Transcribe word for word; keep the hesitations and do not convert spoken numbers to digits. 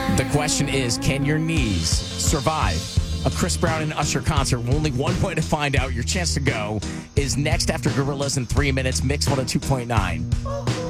The question is, can your knees survive a Chris Brown and Usher concert? Only one way to find out. Your chance to go is next after Gorillas in three minutes. Mix one oh two point nine.